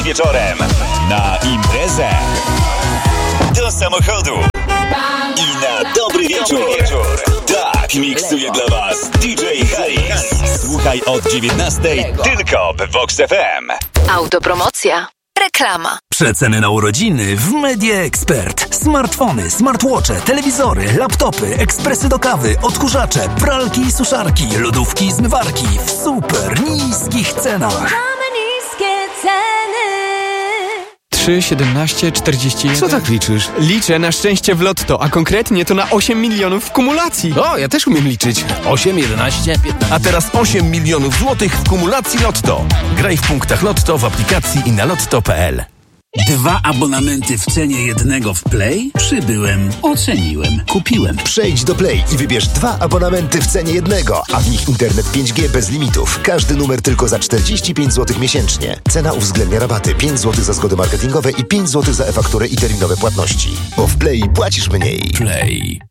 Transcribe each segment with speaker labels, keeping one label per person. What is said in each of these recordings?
Speaker 1: Wieczorem na imprezę, do samochodu i na dobry wieczór. Tak miksuje dla Was DJ Haris. Słuchaj od 19:00 tylko w Vox FM.
Speaker 2: Autopromocja. Reklama.
Speaker 3: Przeceny na urodziny w Media Expert. Smartfony, smartwatche, telewizory, laptopy, ekspresy do kawy, odkurzacze, pralki i suszarki, lodówki i zmywarki w super niskich cenach.
Speaker 4: Mamy niskie ceny.
Speaker 5: 3, 17, 41.
Speaker 6: Co tak liczysz?
Speaker 5: Liczę na szczęście w lotto, a konkretnie to na 8 milionów w kumulacji.
Speaker 6: O, ja też umiem liczyć.
Speaker 3: 8, 11, 15.
Speaker 6: A teraz 8 milionów złotych w kumulacji Lotto. Graj w punktach Lotto w aplikacji i na lotto.pl.
Speaker 7: 2 abonamenty w cenie jednego w Play? Przybyłem, oceniłem, kupiłem.
Speaker 8: Przejdź do Play i wybierz 2 abonamenty w cenie jednego, a w nich internet 5G bez limitów. Każdy numer tylko za 45 zł miesięcznie. Cena uwzględnia rabaty 5 zł za zgody marketingowe i 5 zł za e-fakturę i terminowe płatności. Bo w Play płacisz mniej.
Speaker 6: Play.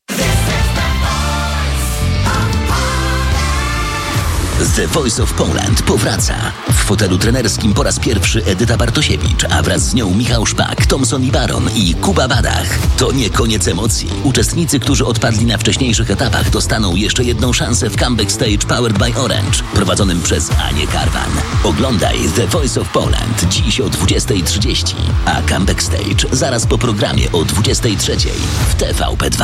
Speaker 9: The Voice of Poland powraca. W fotelu trenerskim po raz pierwszy Edyta Bartosiewicz, a wraz z nią Michał Szpak, Thomson i Baron i Kuba Badach. To nie koniec emocji. Uczestnicy, którzy odpadli na wcześniejszych etapach, dostaną jeszcze jedną szansę w Comeback Stage Powered by Orange, prowadzonym przez Anię Karwan. Oglądaj The Voice of Poland dziś o 20:30, a Comeback Stage zaraz po programie o 23:00 w TVP2.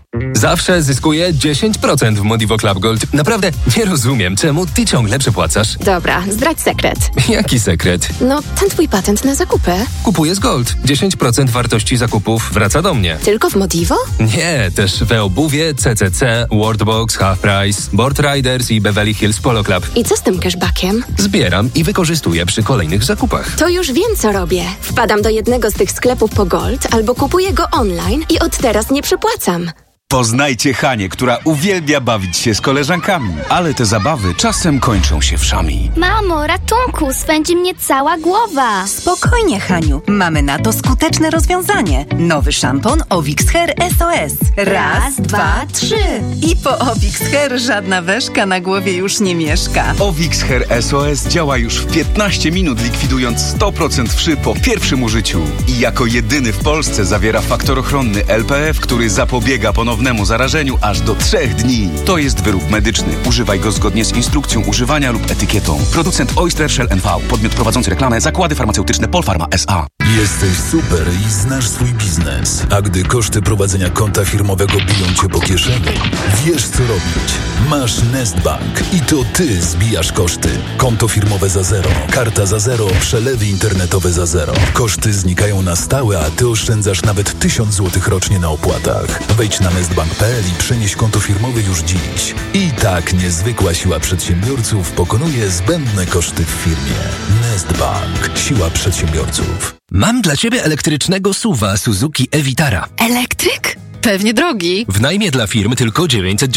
Speaker 10: Zawsze zyskuję 10% w Modivo Club Gold. Naprawdę nie rozumiem, czemu ty ciągle przepłacasz.
Speaker 11: Dobra, zdradź sekret.
Speaker 10: Jaki sekret?
Speaker 11: No, ten twój patent na zakupy.
Speaker 10: Kupuję z Gold. 10% wartości zakupów wraca do mnie.
Speaker 11: Tylko w Modivo?
Speaker 10: Nie, też we obuwie, CCC, Worldbox, Half Price, Board Riders i Beverly Hills Polo Club.
Speaker 11: I co z tym cashbackiem?
Speaker 10: Zbieram i wykorzystuję przy kolejnych zakupach.
Speaker 11: To już wiem, co robię. Wpadam do jednego z tych sklepów po Gold albo kupuję go online i od teraz nie przepłacam.
Speaker 12: Poznajcie Hanię, która uwielbia bawić się z koleżankami, ale te zabawy czasem kończą się wszami.
Speaker 4: Mamo, ratunku, swędzi mnie cała głowa.
Speaker 13: Spokojnie, Haniu. Mamy na to skuteczne rozwiązanie. Nowy szampon Ovix Hair SOS. Raz, 2, 3. I po Ovix Hair żadna weszka na głowie już nie mieszka.
Speaker 12: Ovix Hair SOS działa już w 15 minut, likwidując 100% wszy po pierwszym użyciu. I jako jedyny w Polsce zawiera faktor ochronny LPF, który zapobiega ponownemu zarażeniu aż do 3 dni. To jest wyrób medyczny. Używaj go zgodnie z instrukcją używania lub etykietą. Producent Oyster Shell NV. Podmiot prowadzący reklamę. Zakłady farmaceutyczne Polpharma S.A.
Speaker 14: Jesteś super i znasz swój biznes. A gdy koszty prowadzenia konta firmowego biją cię po kieszeni, wiesz co robić. Masz Nestbank i to ty zbijasz koszty. Konto firmowe za zero, karta za zero, przelewy internetowe za zero. Koszty znikają na stałe, a ty oszczędzasz nawet 1000 zł rocznie na opłatach. Wejdź na nestbank.pl i przenieś konto firmowe już dziś. I tak niezwykła siła przedsiębiorców pokonuje zbędne koszty w firmie. Nestbank. Siła przedsiębiorców.
Speaker 3: Mam dla ciebie elektrycznego SUV-a Suzuki e-Vitara.
Speaker 2: Elektryk? Pewnie drogi.
Speaker 10: W najmie dla firm tylko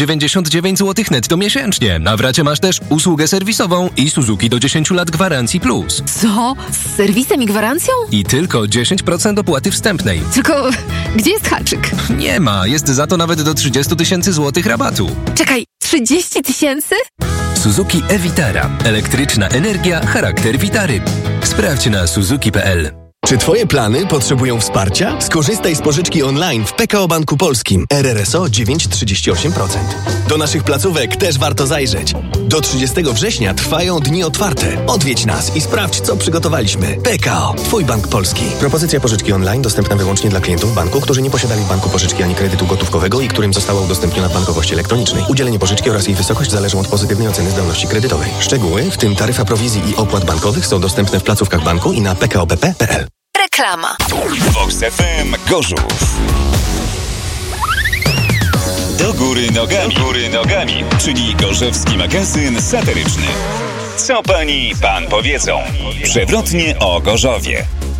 Speaker 10: 999 zł netto miesięcznie. Na wracie masz też usługę serwisową i Suzuki do 10 lat gwarancji plus.
Speaker 2: Co? Z serwisem i gwarancją?
Speaker 10: I tylko 10% opłaty wstępnej.
Speaker 2: Tylko gdzie jest haczyk?
Speaker 10: Nie ma, jest za to nawet do 30 000 złotych rabatu.
Speaker 2: Czekaj, 30 000?
Speaker 10: Suzuki e-Vitara. Elektryczna energia, charakter Vitary. Sprawdź na suzuki.pl.
Speaker 15: Czy twoje plany potrzebują wsparcia? Skorzystaj z pożyczki online w PKO Banku Polskim. RRSO 9,38%. Do naszych placówek też warto zajrzeć. Do 30 września trwają dni otwarte. Odwiedź nas i sprawdź, co przygotowaliśmy. PKO, twój bank polski.
Speaker 16: Propozycja pożyczki online dostępna wyłącznie dla klientów banku, którzy nie posiadali w banku pożyczki ani kredytu gotówkowego i którym została udostępniona w bankowości elektronicznej. Udzielenie pożyczki oraz jej wysokość zależą od pozytywnej oceny zdolności kredytowej. Szczegóły, w tym taryfa prowizji i opłat bankowych, są dostępne w placówkach banku i na pkobp.pl.
Speaker 2: Reklama.
Speaker 1: Vox FM Gorzów. Do góry nogami, czyli gorzewski magazyn satyryczny. Co pani, pan powiedzą? Przewrotnie o Gorzowie.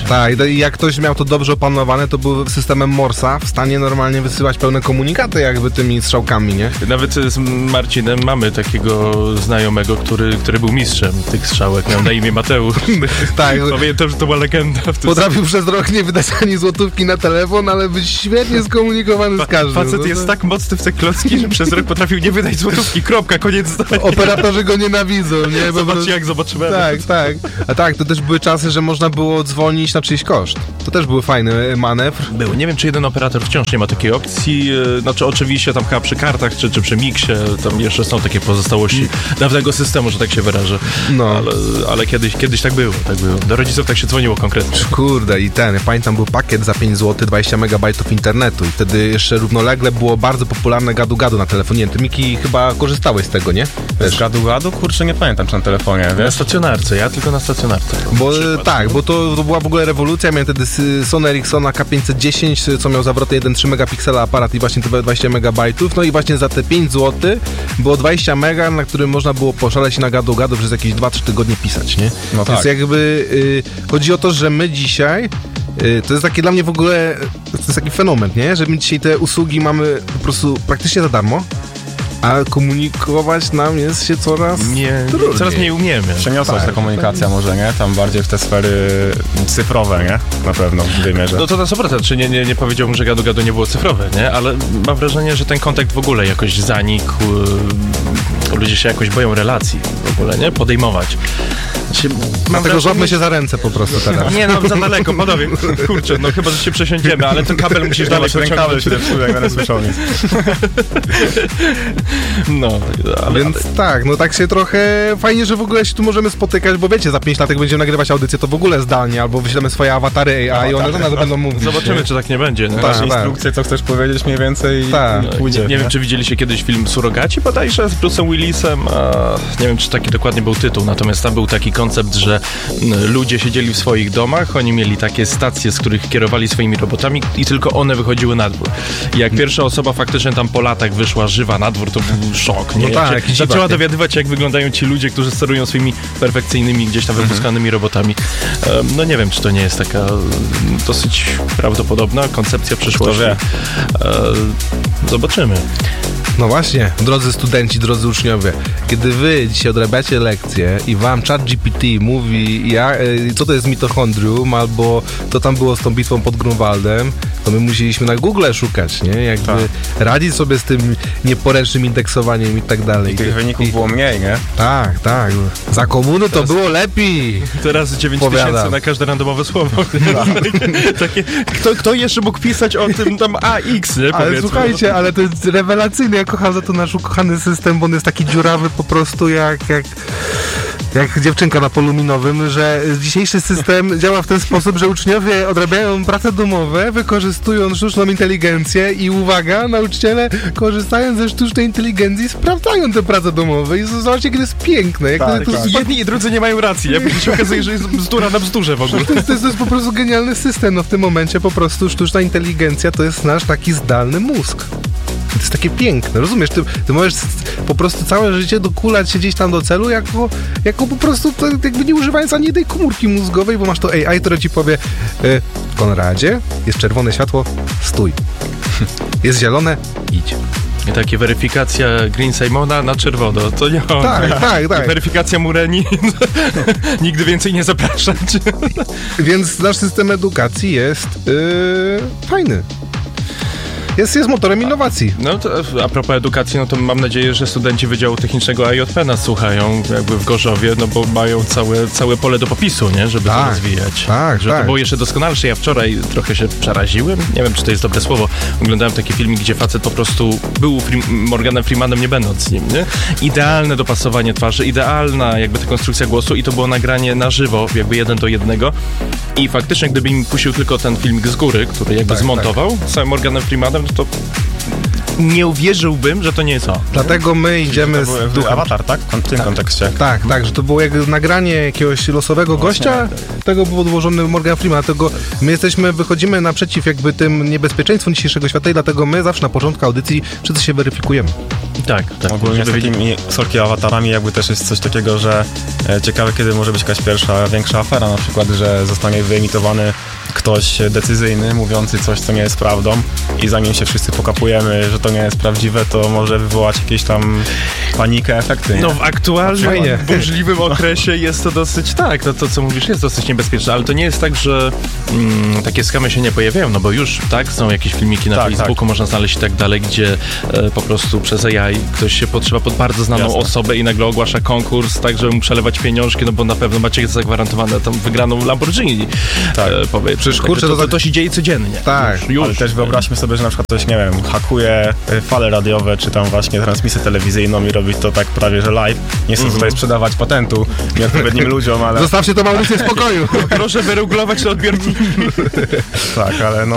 Speaker 17: Tak, i jak ktoś miał to dobrze opanowane, to był systemem Morsa w stanie normalnie wysyłać pełne komunikaty jakby tymi strzałkami, nie?
Speaker 18: Nawet z Marcinem mamy takiego znajomego, który był mistrzem tych strzałek, miał na imię Mateusz.
Speaker 17: Tak.
Speaker 18: Pamiętam, że to była legenda.
Speaker 17: Potrafił przez rok nie wydać ani złotówki na telefon, ale być świetnie skomunikowany z każdym.
Speaker 18: Facet jest tak mocny w te klocki, że przez rok potrafił nie wydać złotówki, kropka, koniec zdania.
Speaker 17: Operatorzy go nienawidzą, nie?
Speaker 18: Zobaczcie, jak zobaczymy.
Speaker 17: Tak. A tak, to też były czasy, że można było dzwonić na czyjś koszt. To też był fajny manewr.
Speaker 18: Był. Nie wiem, czy jeden operator wciąż nie ma takiej opcji. Znaczy oczywiście tam chyba przy kartach, czy przy miksie, tam jeszcze są takie pozostałości dawnego systemu, że tak się wyrażę.
Speaker 17: No.
Speaker 18: Ale kiedyś tak było. Do rodziców tak się dzwoniło konkretnie.
Speaker 17: Kurde, i ja pamiętam, był pakiet za 5 zł, 20 megabajtów internetu i wtedy jeszcze równolegle było bardzo popularne gadu-gadu na telefonie. Ty, Miki, chyba korzystałeś z tego, nie?
Speaker 19: Z gadu-gadu? Kurczę, nie pamiętam, czy na telefonie, wiesz?
Speaker 18: Na stacjonarce, ja tylko na stacjonarce.
Speaker 17: Bo to była w ogóle rewolucja. Miałem wtedy Sony Ericssona K510, co miał zawrotny 1,3 megapiksela aparat i właśnie te 20 megabajtów. No i właśnie za te 5 zł było 20 mega, na którym można było poszaleć na gadu-gadu przez jakieś 2-3 tygodnie pisać, nie?
Speaker 19: No tak.
Speaker 17: Więc jakby chodzi o to, że my dzisiaj to jest takie dla mnie w ogóle, to jest taki fenomen, nie? Że my dzisiaj te usługi mamy po prostu praktycznie za darmo, a komunikować nam jest się coraz trudniej.
Speaker 18: Coraz mniej umiemy.
Speaker 19: Przeniosła się ta komunikacja może, nie? Tam bardziej w te sfery cyfrowe, nie? Na pewno w wymierze.
Speaker 18: No to na 100%, czy nie powiedziałbym, że gadu-gadu nie było cyfrowe, nie? Ale mam wrażenie, że ten kontakt w ogóle jakoś zanikł. Ludzie się jakoś boją relacji w ogóle, nie? Podejmować.
Speaker 17: Dlatego złapmy się za ręce po prostu teraz.
Speaker 18: Nie, no za daleko, panowie. Kurczę, no chyba, że się przesiądziemy, ale ten kabel musisz dalej pociągnąć.
Speaker 19: Jak będę słyszał nic.
Speaker 18: No,
Speaker 17: Więc tak, no tak się trochę fajnie, że w ogóle się tu możemy spotykać, bo wiecie, za 5 lat jak będziemy nagrywać audycję, to w ogóle zdalnie, albo wyślemy swoje awatary AI i one do nas będą mówić.
Speaker 18: Zobaczymy, czy tak nie będzie. Nie?
Speaker 19: Masz instrukcję, co chcesz powiedzieć mniej więcej i pójdzie.
Speaker 18: Nie wiem, czy widzieliście kiedyś film Surogaci bodajże z Bruce'em Willisem. Nie wiem, czy taki dokładnie był tytuł, natomiast tam był taki koncept, że ludzie siedzieli w swoich domach, oni mieli takie stacje, z których kierowali swoimi robotami i tylko one wychodziły na dwór. I jak pierwsza osoba faktycznie tam po latach wyszła żywa na dwór, to był szok. Nie?
Speaker 17: No tak,
Speaker 18: zaczęła dowiadywać się, jak wyglądają ci ludzie, którzy sterują swoimi perfekcyjnymi, gdzieś tam wypuskanymi robotami. No nie wiem, czy to nie jest taka dosyć prawdopodobna koncepcja przyszłości. Zobaczymy.
Speaker 17: No właśnie, drodzy studenci, drodzy uczniowie, kiedy wy dzisiaj odrabiacie lekcje i wam ChatGPT mówi, co to jest mitochondrium, albo co tam było z tą bitwą pod Grunwaldem, to my musieliśmy na Google szukać, nie? Jakby radzić sobie z tym nieporęcznym indeksowaniem i tak dalej.
Speaker 19: I tych wyników było mniej, nie?
Speaker 17: Tak. Za komuny to było lepiej.
Speaker 18: Teraz 9000 na każde randomowe słowo. Takie, kto jeszcze mógł pisać o tym tam AX, nie?
Speaker 17: Ale słuchajcie, ale to jest rewelacyjne. Ja kocham za to nasz ukochany system, bo on jest taki dziurawy po prostu jak dziewczynka na polu minowym, że dzisiejszy system działa w ten sposób, że uczniowie odrabiają prace domowe, wykorzystując sztuczną inteligencję i uwaga, nauczyciele korzystając ze sztucznej inteligencji sprawdzają te prace domowe i zobaczcie, jak to jest piękne.
Speaker 18: Jedni i drudzy nie mają racji, jak się okazuje, że jest bzdura na bzdurze w ogóle.
Speaker 17: To jest po prostu genialny system, no w tym momencie po prostu sztuczna inteligencja to jest nasz taki zdalny mózg. To jest takie piękne, rozumiesz? Ty możesz po prostu całe życie dokulać się gdzieś tam do celu, jako po prostu to, jakby nie używając ani jednej komórki mózgowej, bo masz to AI, które ci powie Konradzie, jest czerwone światło, stój. Jest zielone, idź.
Speaker 18: I takie weryfikacja Green Simona na czerwono, to nie on.
Speaker 17: Tak.
Speaker 18: Weryfikacja Mureni, nigdy więcej nie zapraszać.
Speaker 17: Więc nasz system edukacji jest fajny. Jest motorem innowacji.
Speaker 18: No to a propos edukacji, no to mam nadzieję, że studenci Wydziału Technicznego AJP nas słuchają jakby w Gorzowie, no bo mają całe pole do popisu, nie? Żeby to rozwijać. To było jeszcze doskonalsze. Ja wczoraj trochę się przeraziłem, nie wiem, czy to jest dobre słowo. Oglądałem taki filmik, gdzie facet po prostu był Morganem Freemanem, nie będąc z nim, nie? Idealne dopasowanie twarzy, idealna jakby ta konstrukcja głosu i to było nagranie na żywo, jakby 1:1. I faktycznie, gdyby im puścił tylko ten filmik z góry, który jakby zmontował z samym Morganem Freemanem, to nie uwierzyłbym, że to nie jest on.
Speaker 17: Dlatego my idziemy z duchem.
Speaker 19: Awatar, tak? W tym kontekście.
Speaker 17: Tak, że to było jak nagranie jakiegoś losowego gościa, tego był odłożony Morgan Freeman, dlatego my wychodzimy naprzeciw jakby tym niebezpieczeństwom dzisiejszego świata i dlatego my zawsze na początku audycji wszyscy się weryfikujemy.
Speaker 18: Tak.
Speaker 19: Ogólnie z takimi Sorki awatarami jakby też jest coś takiego, że ciekawe, kiedy może być jakaś pierwsza, większa afera, na przykład, że zostanie wyemitowany ktoś decyzyjny, mówiący coś, co nie jest prawdą i zanim się wszyscy pokapujemy, że to nie jest prawdziwe, to może wywołać jakieś tam panikę, efekty, nie?
Speaker 18: No w aktualnym, burzliwym okresie jest to dosyć, to co mówisz jest dosyć niebezpieczne, ale to nie jest tak, że takie skamy się nie pojawiają, no bo już, są jakieś filmiki na Facebooku, można znaleźć i tak dalej, gdzie po prostu przez AI ktoś się podszywa pod bardzo znaną osobę i nagle ogłasza konkurs, tak, żeby mu przelewać pieniążki, no bo na pewno macie zagwarantowane tam wygraną Lamborghini.
Speaker 19: Przecież
Speaker 18: to się dzieje codziennie.
Speaker 19: Już. Ale też wyobraźmy sobie, że na przykład ktoś, nie wiem, hakuje fale radiowe, czy tam właśnie transmisję telewizyjną i robi to tak prawie, że live. Nie chcę tutaj sprzedawać patentu nieodpowiednim ludziom, ale...
Speaker 17: Zostawcie to Maurycję w spokoju.
Speaker 18: Proszę wyregulować te odbiorniki.
Speaker 19: Tak, ale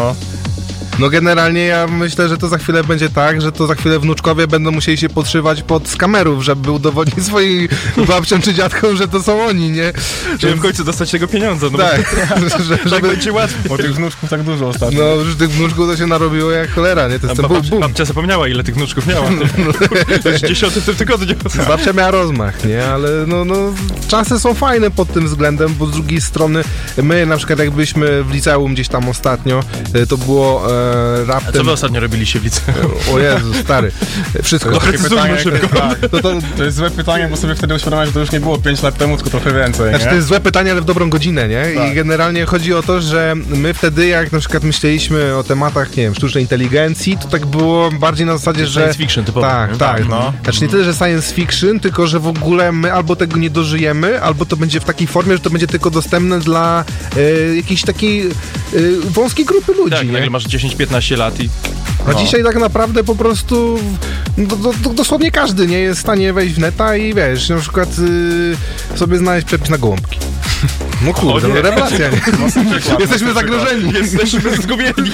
Speaker 17: No generalnie ja myślę, że to za chwilę będzie tak, że to za chwilę wnuczkowie będą musieli się podszywać pod skamerów, żeby udowodnić swoim babciom czy dziadkom, że to są oni, nie?
Speaker 18: Żeby w końcu dostać tego pieniądza. No
Speaker 17: żeby
Speaker 18: będzie łatwiej.
Speaker 19: Bo tych wnuczków tak dużo ostatnio.
Speaker 17: No już tych wnuczków to się narobiło jak cholera, nie? To jest boom.
Speaker 18: Babcia zapomniała, ile tych wnuczków miała. To jest 10 w tym tygodniu.
Speaker 17: Babcia miała rozmach, nie? Ale czasy są fajne pod tym względem, bo z drugiej strony my na przykład jak byliśmy w liceum gdzieś tam ostatnio, to było raptem...
Speaker 18: A co wy ostatnio robiliście w liceum?
Speaker 17: O Jezu, stary. Wszystko.
Speaker 18: No, precyzujmy szybko.
Speaker 19: To jest złe pytanie, bo sobie wtedy uświadomiłem, że to już nie było 5 lat temu, tylko trochę więcej.
Speaker 17: Znaczy to jest złe pytanie, ale w dobrą godzinę, nie? Tak. I generalnie chodzi o to, że my wtedy, jak na przykład myśleliśmy o tematach, nie wiem, sztucznej inteligencji, to tak było bardziej na zasadzie, że...
Speaker 18: Science fiction typowo.
Speaker 17: Tak. Znaczy nie tyle, że science fiction, tylko że w ogóle my albo tego nie dożyjemy, albo to będzie w takiej formie, że to będzie tylko dostępne dla jakiejś takiej wąskiej grupy ludzi.
Speaker 18: Tak, nagle masz 10-15 lat i...
Speaker 17: A dzisiaj tak naprawdę po prostu dosłownie każdy nie jest w stanie wejść w neta i wiesz, na przykład sobie znaleźć przepis na gołąbki. No kurde, rewelacja, nie? Jesteśmy zagrożeni.
Speaker 18: Jesteśmy zgubieni.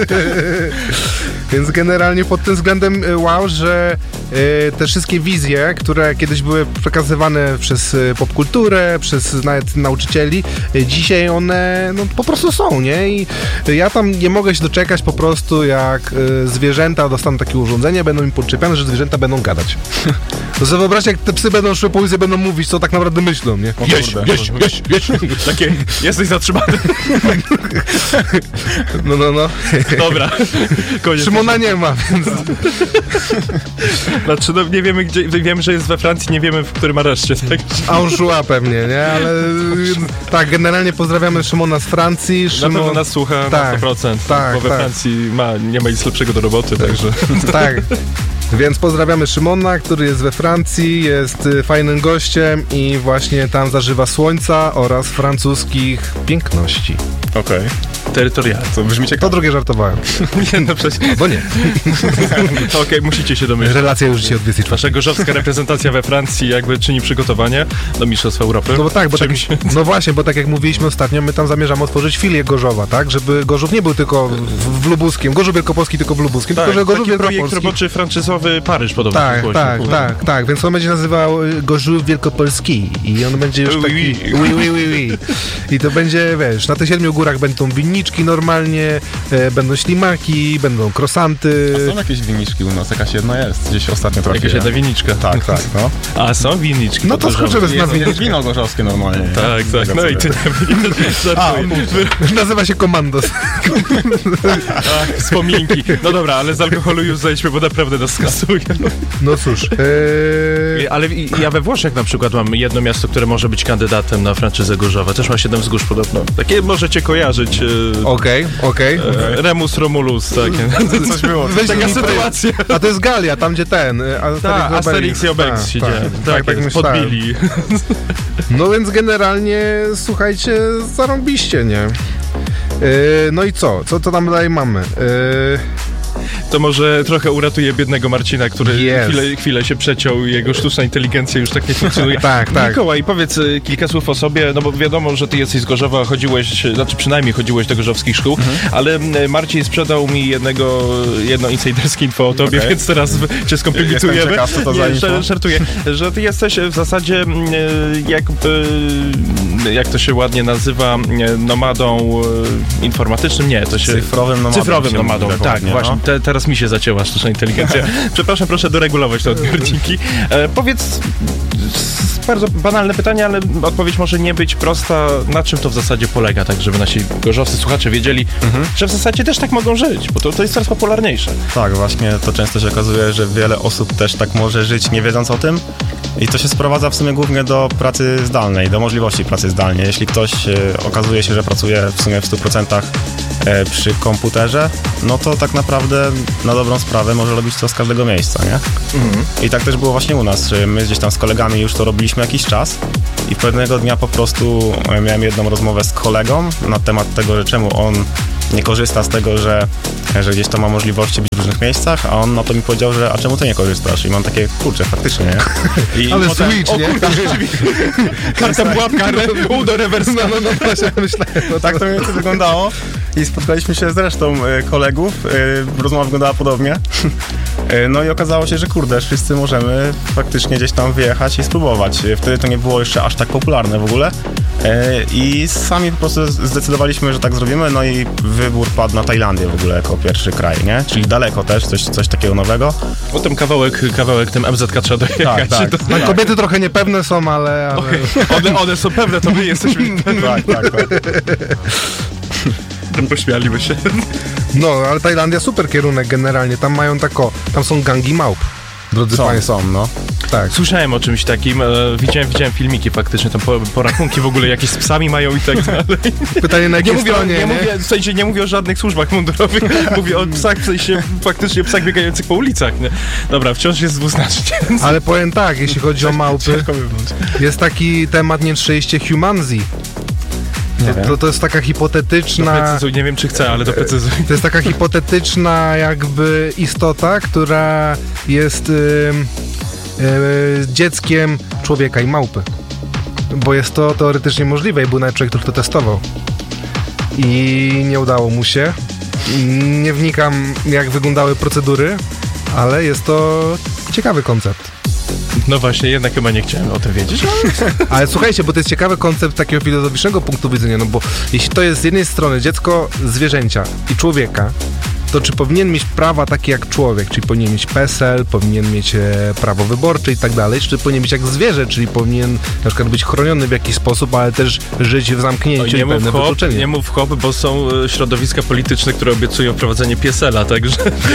Speaker 17: Więc generalnie pod tym względem wow, że te wszystkie wizje, które kiedyś były przekazywane przez popkulturę, przez nawet nauczycieli, dzisiaj one po prostu są, nie? I ja tam nie mogę się doczekać po prostu, jak zwierzęta dostaną takie urządzenie, będą im podczepiane, że zwierzęta będą gadać. To sobie wyobraźcie, jak te psy będą szły po ulicy, będą mówić, co tak naprawdę myślą, nie?
Speaker 18: Jeść. Takie, jesteś zatrzymany.
Speaker 17: No.
Speaker 18: Dobra, koniec.
Speaker 17: Szymona nie ma, więc...
Speaker 18: Znaczy, nie wiemy gdzie, wiemy, że jest we Francji, nie wiemy w którym areszcie, tak?
Speaker 17: Anjou pewnie, nie? Ale tak, generalnie pozdrawiamy Szymona z Francji.
Speaker 18: Na pewno nas słucha na 100%, bo we Francji nie ma nic lepszego do roboty, także...
Speaker 17: Tak. Więc pozdrawiamy Szymona, który jest we Francji, jest fajnym gościem i właśnie tam zażywa słońca oraz francuskich piękności.
Speaker 19: Okej.
Speaker 18: Terytorialnie.
Speaker 19: To brzmi ciekawe.
Speaker 17: To drugie żartowałem.
Speaker 18: Nie, no przecież...
Speaker 17: Bo nie.
Speaker 18: Okej, musicie się domyśleć.
Speaker 17: Relacja już dzisiaj od 24.
Speaker 18: Wasza gorzowska reprezentacja we Francji jakby czyni przygotowanie do Mistrzostw Europy.
Speaker 17: No bo tak, no właśnie, bo tak jak mówiliśmy ostatnio, my tam zamierzamy otworzyć filię Gorzowa, tak? Żeby Gorzów nie był tylko w Lubuskiem, Gorzów Wielkopolski tylko w Lubuskim,
Speaker 18: tak,
Speaker 17: tylko że Gorzów
Speaker 18: Wielkopolski. Projekt roboczy franczyzowy Paryż podobno.
Speaker 17: Tak, więc on będzie nazywał Gorzów Wielkopolski i on będzie już taki... Oui. I to będzie, wiesz, na tych 7 górach będą winniczki normalnie, będą ślimaki, będą krosanty.
Speaker 19: A są jakieś winniczki u nas? Jakaś jedna jest. Gdzieś ostatnio trafiłem.
Speaker 18: Jakaś jedna winniczka.
Speaker 19: Tak, no.
Speaker 18: A są winniczki?
Speaker 17: No to skoczymy na winniczkę.
Speaker 19: Jest wino gorzowskie normalnie.
Speaker 18: Tak. No i ty.
Speaker 17: Nazywa się Komandos.
Speaker 18: Tak, wspominki. No dobra, ale z alkoholu już zejdźmy, bo naprawdę nas skasuje.
Speaker 17: No cóż.
Speaker 18: Ale ja we Włoszech na przykład mam jedno miasto, które może być kandydatem na franczyzę Gorzowa. Też ma 7 wzgórz podobno. Takie możecie kojarzyć.
Speaker 17: Okej.
Speaker 18: Remus Romulus, takie.
Speaker 19: Coś było.
Speaker 18: Taka sytuacja.
Speaker 17: A to jest Galia, tam gdzie ten.
Speaker 18: Asterix i Obelix się dzieje. Tak podbili.
Speaker 17: No więc generalnie, słuchajcie, zarąbiście, nie? No i co? Co to tam dalej mamy?
Speaker 18: To może trochę uratuje biednego Marcina, który chwilę się przeciął i jego sztuczna inteligencja już tak nie funkcjonuje.
Speaker 17: Tak.
Speaker 18: Mikołaj, powiedz kilka słów o sobie, no bo wiadomo, że ty jesteś z Gorzowa, przynajmniej chodziłeś do gorzowskich szkół, ale Marcin sprzedał mi jedno insiderskie info o tobie, więc teraz cię skompromitujemy. Żartuję, że ty jesteś w zasadzie jakby, jak to się ładnie nazywa, nomadą informatycznym? Nie, to się...
Speaker 19: Cyfrowym nomadą,
Speaker 18: tak, właśnie. teraz mi się zacięła sztuczna inteligencja. Przepraszam, proszę doregulować te odbiorniki. Powiedz, bardzo banalne pytanie, ale odpowiedź może nie być prosta. Na czym to w zasadzie polega, tak żeby nasi gorzowscy słuchacze wiedzieli, że w zasadzie też tak mogą żyć, bo to jest coraz popularniejsze.
Speaker 19: Tak, właśnie to często się okazuje, że wiele osób też tak może żyć, nie wiedząc o tym. I to się sprowadza w sumie głównie do pracy zdalnej, do możliwości pracy zdalnej. Jeśli ktoś okazuje się, że pracuje w sumie w 100% przy komputerze, no to tak naprawdę na dobrą sprawę może robić to z każdego miejsca, nie? I tak też było właśnie u nas, że my gdzieś tam z kolegami już to robiliśmy jakiś czas i pewnego dnia po prostu miałem jedną rozmowę z kolegą na temat tego, że czemu on nie korzysta z tego, że gdzieś tam ma możliwości być w różnych miejscach, a on na to mi powiedział, że a czemu ty nie korzystasz? I mam takie, kurczę, faktycznie, nie? I
Speaker 17: ale
Speaker 19: potem,
Speaker 17: switch, nie?
Speaker 18: Karta pułapka, pół do rewersu.
Speaker 17: No, myślałem.
Speaker 19: No tak to mniej więcej wyglądało i spotkaliśmy się z resztą kolegów, rozmowa wyglądała podobnie. No i okazało się, że kurde, wszyscy możemy faktycznie gdzieś tam wyjechać i spróbować. Wtedy to nie było jeszcze aż tak popularne w ogóle i sami po prostu zdecydowaliśmy, że tak zrobimy, no i wybór padł na Tajlandię w ogóle jako pierwszy kraj, nie? Czyli daleko też, coś takiego nowego.
Speaker 18: Potem kawałek tym MZK trzeba dojechać.
Speaker 19: Tak.
Speaker 17: No, kobiety trochę niepewne są, ale...
Speaker 18: Okay. One są pewne, to my jesteśmy...
Speaker 19: tak.
Speaker 18: Pośmialiby się.
Speaker 17: No, ale Tajlandia super kierunek generalnie. Tam mają tam są gangi małp. Drodzy państwo.
Speaker 19: No.
Speaker 17: Tak.
Speaker 18: Słyszałem o czymś takim, widziałem filmiki faktycznie, tam porachunki w ogóle jakieś z psami mają i tak dalej.
Speaker 17: Pytanie na jakiej stronie,
Speaker 18: w sensie nie mówię o żadnych służbach mundurowych, mówię o psach, w sensie faktycznie psach biegających po ulicach, nie? Dobra, wciąż jest dwuznacznie.
Speaker 17: Ale powiem tak, jeśli chodzi o małpy, jest taki temat, nie przejście humanzi. To jest taka hipotetyczna...
Speaker 18: Doprecyzuj, nie wiem czy chcę, ale doprecyzuj.
Speaker 17: To jest taka hipotetyczna jakby istota, która jest dzieckiem człowieka i małpy. Bo jest to teoretycznie możliwe i był nawet człowiek, który to testował. I nie udało mu się. Nie wnikam, jak wyglądały procedury, ale jest to ciekawy koncept.
Speaker 18: No właśnie, jednak chyba nie chciałem o tym wiedzieć.
Speaker 17: Ale słuchajcie, bo to jest ciekawy koncept takiego filozoficznego punktu widzenia, no bo jeśli to jest z jednej strony dziecko zwierzęcia i człowieka, to czy powinien mieć prawa takie jak człowiek, czyli powinien mieć PESEL, powinien mieć prawo wyborcze i tak dalej, czy powinien być jak zwierzę, czyli powinien na przykład być chroniony w jakiś sposób, ale też żyć w zamknięciu i pewne wykluczenie.
Speaker 18: Nie mów hop, bo są środowiska polityczne, które obiecują wprowadzenie PESEL-a, także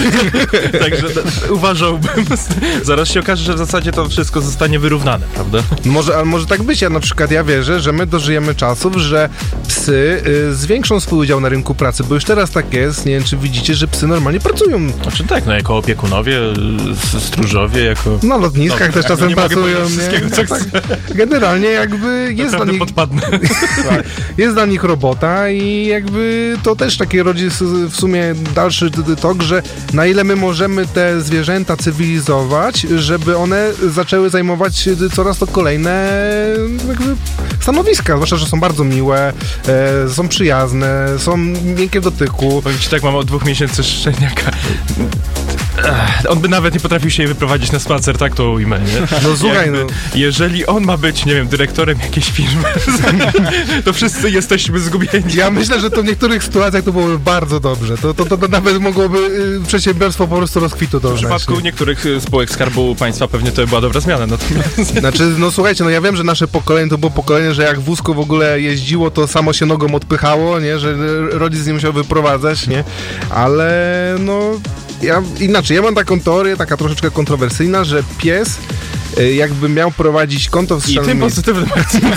Speaker 18: uważałbym. Zaraz się okaże, że w zasadzie to wszystko zostanie wyrównane, prawda?
Speaker 17: Ale może tak być. Ja wierzę, że my dożyjemy czasów, że psy zwiększą swój udział na rynku pracy, bo już teraz tak jest, nie wiem czy widzicie, że psy normalnie pracują.
Speaker 18: Znaczy tak, jako opiekunowie, stróżowie, jako...
Speaker 17: Na lotniskach też czasem pracują, nie?
Speaker 18: Tak.
Speaker 17: Generalnie jakby jest dla nich... jest dla nich robota i jakby to też takie rodzi w sumie dalszy tok, że na ile my możemy te zwierzęta cywilizować, żeby one zaczęły zajmować coraz to kolejne jakby stanowiska, zwłaszcza, że są bardzo miłe, są przyjazne, są miękkie w dotyku.
Speaker 18: Powiem ci tak, mam od 2 miesięcy szczeniaka. On by nawet nie potrafił się jej wyprowadzić na spacer, tak to ujmę, nie?
Speaker 17: No słuchaj,
Speaker 18: jeżeli on ma być, nie wiem, dyrektorem jakiejś firmy, to wszyscy jesteśmy zgubieni.
Speaker 17: Ja myślę, że to w niektórych sytuacjach to byłoby bardzo dobrze. To nawet mogłoby przedsiębiorstwo po prostu rozkwitu doznać.
Speaker 18: W przypadku niektórych spółek Skarbu Państwa pewnie to była dobra zmiana.
Speaker 17: Znaczy, no słuchajcie, ja wiem, że nasze pokolenie to było pokolenie, że jak wózko w ogóle jeździło, to samo się nogą odpychało, nie? Że rodzic nie musiał wyprowadzać, nie? Ale ja mam taką teorię, taka troszeczkę kontrowersyjna, że pies jakby miał prowadzić konto w social
Speaker 18: mediach. I tym pozytywnym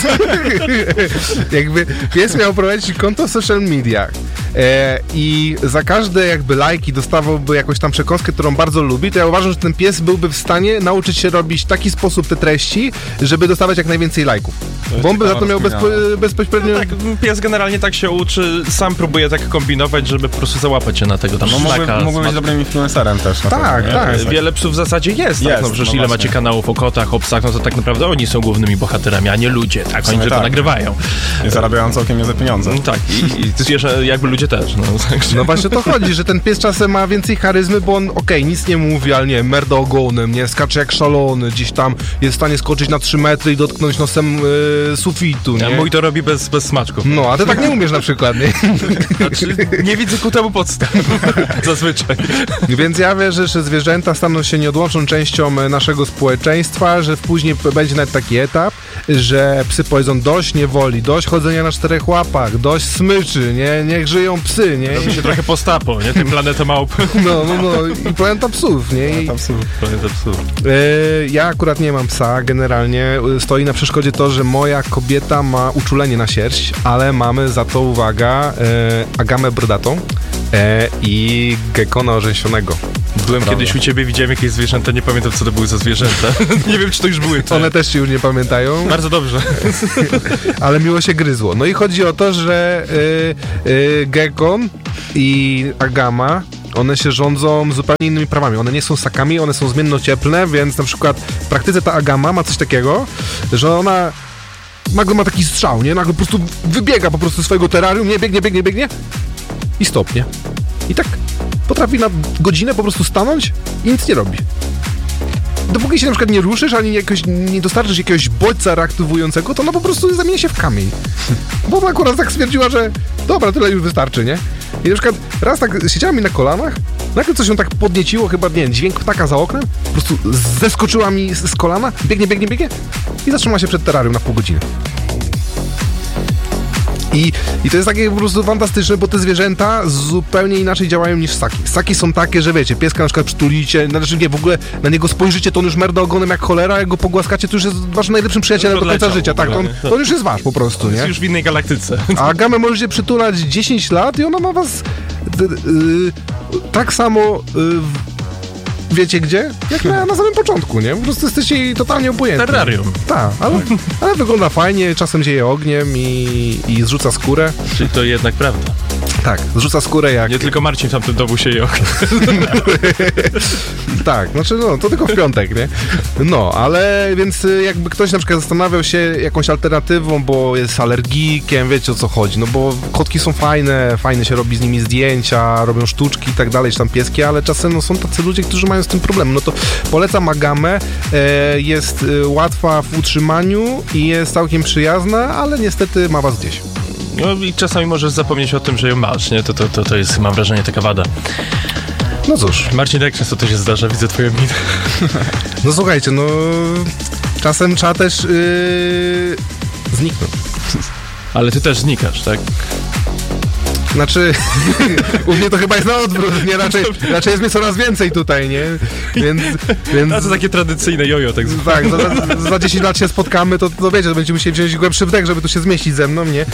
Speaker 17: jakby pies miał prowadzić konto w social mediach i za każde jakby lajki dostawałby jakąś tam przekąskę, którą bardzo lubi, to ja uważam, że ten pies byłby w stanie nauczyć się robić w taki sposób te treści, żeby dostawać jak najwięcej lajków. Bo on by za to miał bezpośrednio...
Speaker 18: No tak, pies generalnie tak się uczy, sam próbuje tak kombinować, żeby po prostu załapać się na tego tam szlaka.
Speaker 19: Mógłby być dobrym influencerem też.
Speaker 17: Tak.
Speaker 18: Wiele psów w zasadzie jest. Tak? No przecież ile macie kanałów o kotach, o psach, no to tak naprawdę oni są głównymi bohaterami, a nie ludzie, tak? Oni tylko nagrywają.
Speaker 19: I zarabiają całkiem niezłe pieniądze.
Speaker 18: Tak. I jakby ludzie się też.
Speaker 17: No właśnie to chodzi, że ten pies czasem ma więcej charyzmy, bo on nic nie mówi, ale nie, merda ogonem, nie, skacze jak szalony, gdzieś tam jest w stanie skoczyć na 3 metry i dotknąć nosem sufitu, nie?
Speaker 18: Mój to robi bez smaczków.
Speaker 17: No, a ty tak nie umiesz na przykład, nie?
Speaker 18: Znaczy, nie widzę ku temu podstaw. Zazwyczaj.
Speaker 17: Więc ja wierzę, że zwierzęta staną się nieodłączną częścią naszego społeczeństwa, że później będzie nawet taki etap, że psy powiedzą dość niewoli, dość chodzenia na 4 łapach, dość smyczy, nie? Niech żyją psy, nie?
Speaker 18: Robi się trochę postapo, nie? Tym planeta małp.
Speaker 17: No i planeta psów, nie?
Speaker 18: Planeta psów.
Speaker 17: Ja akurat nie mam psa, generalnie stoi na przeszkodzie to, że moja kobieta ma uczulenie na sierść, ale mamy za to, uwaga, agamę brodatą i gekona orzęsionego.
Speaker 18: Byłem kiedyś u ciebie, widziałem jakieś zwierzęta, nie pamiętam, co to były za zwierzęta. Nie wiem, czy to już były te.
Speaker 17: One też się już nie pamiętają.
Speaker 18: Bardzo dobrze.
Speaker 17: Ale miło się gryzło. No i chodzi o to, że gekon i agama, one się rządzą zupełnie innymi prawami. One nie są ssakami, one są zmiennocieplne, więc na przykład w praktyce ta agama ma coś takiego, że ona nagle ma taki strzał, nie? Nagle po prostu wybiega po prostu z swojego terrarium, nie? Biegnie i stopnie. I tak potrafi na godzinę po prostu stanąć i nic nie robi. Dopóki się na przykład nie ruszysz, ani nie dostarczysz jakiegoś bodźca reaktywującego, to ona po prostu zamieni się w kamień. Bo ona akurat tak stwierdziła, że dobra, tyle już wystarczy, nie? I na przykład raz tak siedziała mi na kolanach, nagle coś ją tak podnieciło, chyba, nie wiem, dźwięk ptaka za oknem, po prostu zeskoczyła mi z kolana, biegnie i zatrzymała się przed terrarium na pół godziny. I to jest takie po prostu fantastyczne, bo te zwierzęta zupełnie inaczej działają niż ssaki. Ssaki są takie, że wiecie, pieska na przykład przytulicie, znaczy nie, w ogóle na niego spojrzycie, to on już merda ogonem jak cholera, jak go pogłaskacie, to już jest waszym najlepszym przyjacielem do końca życia. Tak, to już jest wasz po prostu, nie?
Speaker 18: Jest już w innej galaktyce.
Speaker 17: A gamę możecie przytulać 10 lat i ona ma was tak samo... wiecie gdzie? Jak na samym początku, nie? Po prostu jesteście jej totalnie obojętni.
Speaker 18: Terrarium.
Speaker 17: Tak, ale wygląda fajnie, czasem zieje ogniem i zrzuca skórę.
Speaker 18: Czyli to jednak prawda.
Speaker 17: Tak, zrzuca skórę jak...
Speaker 18: Nie tylko Marcin w tamtym domu sieje ogniem.
Speaker 17: Tak, znaczy to tylko w piątek, nie? No, ale więc jakby ktoś na przykład zastanawiał się jakąś alternatywą, bo jest alergikiem, wiecie o co chodzi, no bo kotki są fajne się robi z nimi zdjęcia, robią sztuczki i tak dalej, czy tam pieski, ale czasem są tacy ludzie, którzy mają z tym problem. No to polecam agamę, jest łatwa w utrzymaniu i jest całkiem przyjazna, ale niestety ma was gdzieś.
Speaker 18: No i czasami możesz zapomnieć o tym, że ją masz, nie? To jest, mam wrażenie, taka wada.
Speaker 17: No cóż.
Speaker 18: Marcin, jak często to się zdarza? Widzę twoją minę.
Speaker 17: No słuchajcie, czasem trzeba też zniknąć.
Speaker 18: Ale ty też znikasz, tak?
Speaker 17: Znaczy, u mnie to chyba jest na odwrót, nie? Raczej jest mnie coraz więcej tutaj, nie? Więc...
Speaker 18: A to takie tradycyjne jojo, tak zwane.
Speaker 17: Tak, za 10 lat się spotkamy, to wiecie, to będziemy musieli wziąć głębszy wdech, żeby tu się zmieścić ze mną, nie?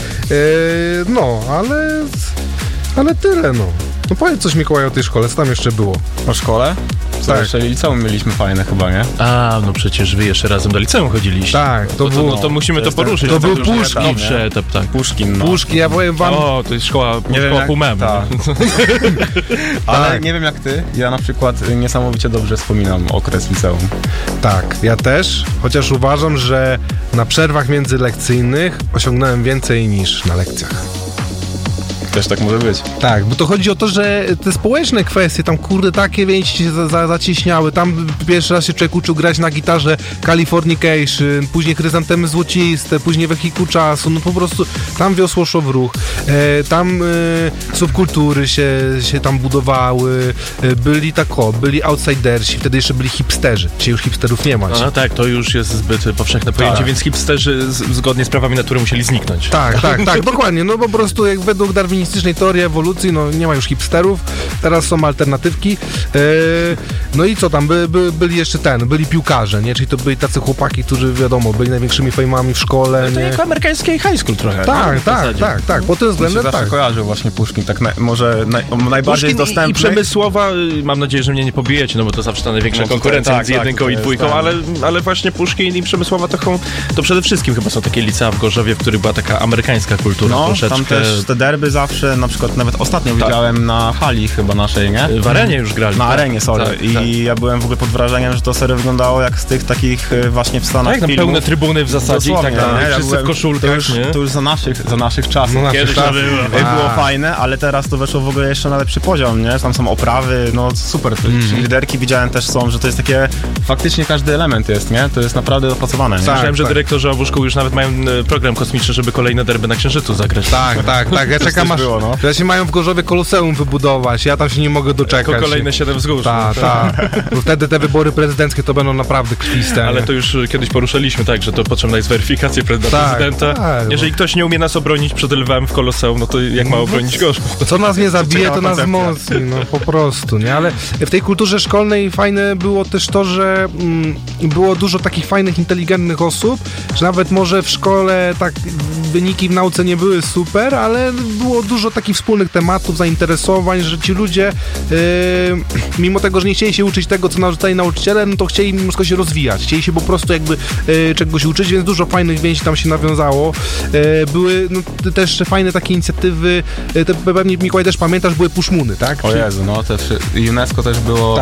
Speaker 17: Ale tyle, no. No powiedz coś, Mikołaj, o tej szkole, co tam jeszcze było?
Speaker 19: O szkole? Tak. Jeszcze liceum mieliśmy fajne chyba, nie?
Speaker 18: A, no przecież wy jeszcze razem do liceum chodziliście.
Speaker 17: Tak,
Speaker 18: to musimy to poruszyć.
Speaker 17: To był Puszkin.
Speaker 18: Nowszy etap, tak.
Speaker 19: Puszkin, no.
Speaker 17: Puszkin, ja powiem wam...
Speaker 18: O, to jest szkoła półmem.
Speaker 19: Tak. Ale nie wiem jak ty, ja na przykład niesamowicie dobrze wspominam okres liceum.
Speaker 17: Tak, ja też, chociaż uważam, że na przerwach międzylekcyjnych osiągnąłem więcej niż na lekcjach.
Speaker 19: Też tak może być.
Speaker 17: Tak, bo to chodzi o to, że te społeczne kwestie, tam kurde takie więzi się zacieśniały, tam pierwszy raz się człowiek uczył grać na gitarze Californication, później Chryzantemy Złociste, później Wehikuł Czasu, no po prostu tam wiosło szło w ruch, tam subkultury się tam budowały, byli outsidersi, wtedy jeszcze byli hipsterzy, dzisiaj już hipsterów nie ma.
Speaker 18: No tak, to już jest zbyt powszechne pojęcie, tak. Więc hipsterzy zgodnie z prawami natury musieli zniknąć.
Speaker 17: Tak, dokładnie, no po prostu jak według darwinistycznej teorii ewolucji, no nie ma już hipsterów, teraz są alternatywki. No i co tam, byli jeszcze byli piłkarze, nie? Czyli to byli tacy chłopaki, którzy wiadomo, byli największymi fejmami w szkole.
Speaker 18: No to jak amerykański high school trochę.
Speaker 17: Tak, po tym względem
Speaker 19: tak. Zawsze kojarzył właśnie Puszkin, tak może najbardziej
Speaker 18: Puszkin
Speaker 19: dostępny.
Speaker 18: I Przemysłowa, mam nadzieję, że mnie nie pobijecie, no bo to zawsze ta największa konkurencja między jedynką i dwójką, ale właśnie Puszkin i Przemysłowa to przede wszystkim chyba są takie licea w Gorzowie, w których była taka amerykańska kultura troszeczkę.
Speaker 19: Tam też te derby zawsze zawsze, na przykład nawet ostatnio widziałem na hali chyba naszej, nie?
Speaker 18: W arenie już grali.
Speaker 19: Na arenie, sorry.
Speaker 18: Tak,
Speaker 19: I ja byłem w ogóle pod wrażeniem, że to serio wyglądało jak z tych takich właśnie w Stanach
Speaker 18: filmów. Pełne trybuny w zasadzie i tak dalej. Wszyscy w koszulkach.
Speaker 19: To już za naszych czasów.
Speaker 18: Kiedyś to
Speaker 19: było fajne, ale teraz to weszło w ogóle jeszcze na lepszy poziom, nie? Tam są oprawy, no super. Liderki widziałem też są, że to jest takie, faktycznie każdy element jest, nie? To jest naprawdę dopracowane.
Speaker 18: Słyszałem, że dyrektorzy obu szkół już nawet mają program kosmiczny, żeby kolejne derby na Księżycu zagrać.
Speaker 17: Tak. Ja czekam aż, że się mają w Gorzowie Koloseum wybudować. Ja tam się nie mogę doczekać.
Speaker 18: Jako kolejne 7 wzgórz.
Speaker 17: Tak. Bo wtedy te wybory prezydenckie to będą naprawdę krwiste.
Speaker 18: Ale to już kiedyś poruszyliśmy, tak, że to potrzebna jest weryfikacja prezydenta. Jeżeli ktoś nie umie nas obronić przed lwem w Koloseum, no to jak ma obronić Gorzów?
Speaker 17: Co nas nie zabije, to nas wzmocni. No po prostu, nie? Ale w tej kulturze szkolnej fajne było też to, że było dużo takich fajnych, inteligentnych osób, że nawet może w szkole tak wyniki w nauce nie były super, ale było dużo takich wspólnych tematów, zainteresowań, że ci ludzie mimo tego, że nie chcieli się uczyć tego, co narzucali nauczyciele, no to chcieli mimo wszystko się rozwijać. Chcieli się po prostu jakby czegoś uczyć, więc dużo fajnych więzi tam się nawiązało. Były też fajne takie inicjatywy, pewnie Mikołaj też pamiętasz, były puszmuny, tak?
Speaker 19: O Jezu, no też UNESCO też było